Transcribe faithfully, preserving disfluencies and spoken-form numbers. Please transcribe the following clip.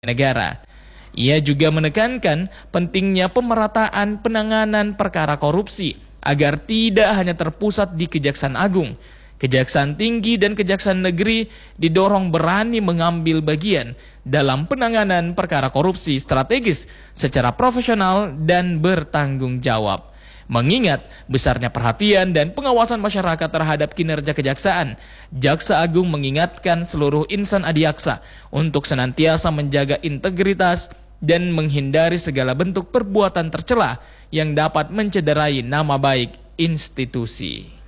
negara. Ia juga menekankan pentingnya pemerataan penanganan perkara korupsi agar tidak hanya terpusat di Kejaksaan Agung. Kejaksaan Tinggi dan Kejaksaan Negeri didorong berani mengambil bagian dalam penanganan perkara korupsi strategis secara profesional dan bertanggung jawab. Mengingat besarnya perhatian dan pengawasan masyarakat terhadap kinerja kejaksaan, Jaksa Agung mengingatkan seluruh insan adiaksa untuk senantiasa menjaga integritas dan menghindari segala bentuk perbuatan tercela yang dapat mencederai nama baik institusi.